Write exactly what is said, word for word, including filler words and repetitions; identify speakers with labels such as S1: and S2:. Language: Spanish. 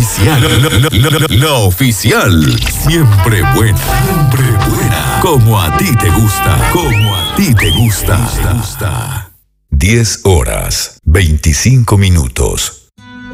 S1: oficial. La, la, la, la, la oficial. Siempre buena. Siempre buena. Como a ti te gusta. Como a ti te gusta.
S2: diez horas, veinticinco minutos.